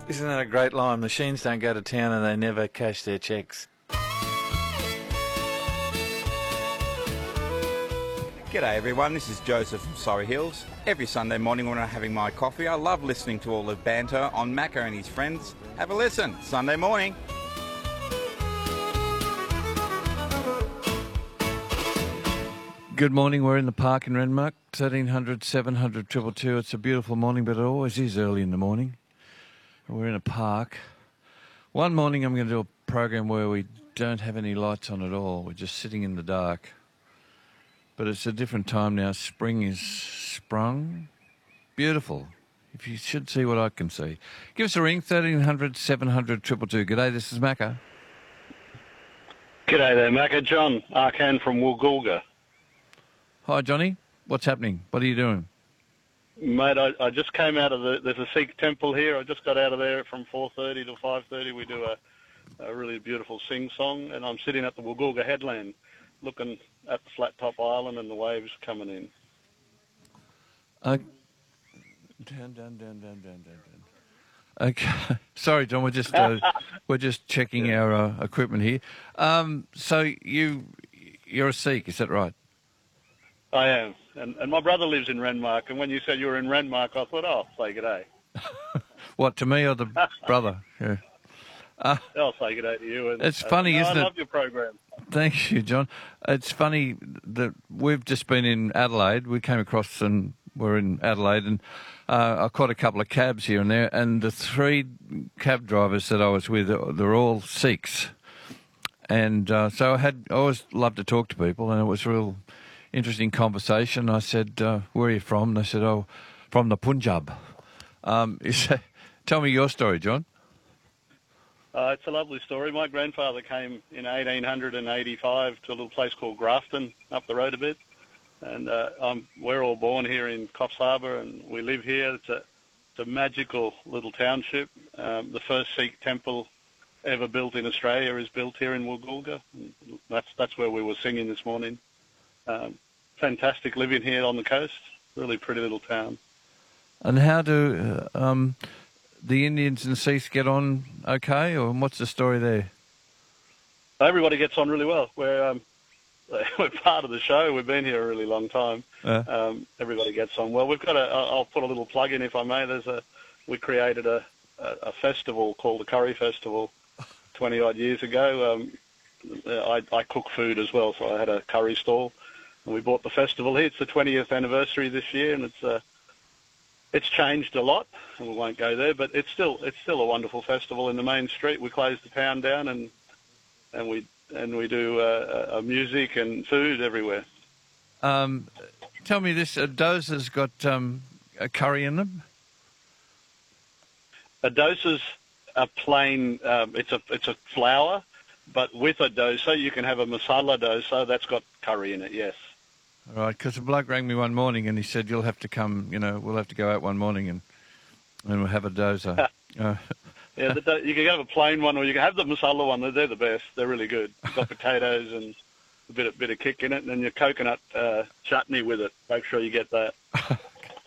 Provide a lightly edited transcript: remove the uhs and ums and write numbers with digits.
Isn't that a great line? Machines don't go to town and they never cash their cheques. G'day everyone, this is Joseph from Surrey Hills. Every Sunday morning when I'm having my coffee, I love listening to all the banter on Macca and his friends. Have a listen, Sunday morning. Good morning, we're in the park in Renmark, 1300 700 222. It's a beautiful morning, but it always is early in the morning. We're in a park. One morning I'm going to do a program where we don't have any lights on at all. We're just sitting in the dark. But it's a different time now. Spring is sprung. Beautiful. If you should see what I can see. Give us a ring, 1300 700 222. G'day, this is Macca. G'day there, Macca. John Arcan from Woolgoolga. Hi, Johnny. What's happening? What are you doing? Mate, I just came out of there's a Sikh temple here. I just got out of there from 4:30 to 5:30. We do a really beautiful sing-song, and I'm sitting at the Woolgoolga headland looking at the flat top island and the waves coming in. Down. Okay. Sorry, John, we're just checking our equipment here. So you're a Sikh, is that right? I am. And my brother lives in Renmark, and when you said you were in Renmark, I thought, oh, say g'day. What, to me or the brother? Yeah. I'll say g'day to you. And, it's funny, isn't it? I love your program. Thank you, John. It's funny that we've just been in Adelaide. We came across and we're in Adelaide, and I caught a couple of cabs here and there, and the three cab drivers that I was with, they're all Sikhs. And so I always loved to talk to people, and it was a real interesting conversation. I said, where are you from? And they said, oh, from the Punjab. Tell me your story, John. It's a lovely story. My grandfather came in 1885 to a little place called Grafton, up the road a bit. And we're all born here in Coffs Harbour, and we live here. It's a magical little township. The first Sikh temple ever built in Australia is built here in Woolgoolga. That's where we were singing this morning. Fantastic living here on the coast. Really pretty little town. And how do the Indians and Sikhs get on okay, or what's the story there? Everybody gets on really well. We're part of the show. We've been here a really long time. Everybody gets on well. We've got I'll put a little plug in if I may. We created a festival called the Curry Festival 20 odd years ago. I cook food as well, so I had a curry stall, and we bought the festival here. It's the 20th anniversary this year, and it's changed a lot, and we won't go there, but it's still a wonderful festival in the main street. We close the town down, and we do music and food everywhere. Tell me this: a dosa's got a curry in them. A dosa's a plain. It's a flour. But with a dosa, you can have a masala dosa that's got curry in it, yes. Right, because a bloke rang me one morning and he said, you'll have to come, we'll have to go out one morning and we'll have a dosa. Yeah, you can have a plain one or you can have the masala one. They're the best. They're really good. You've got potatoes and a bit of kick in it, and then your coconut chutney with it. Make sure you get that.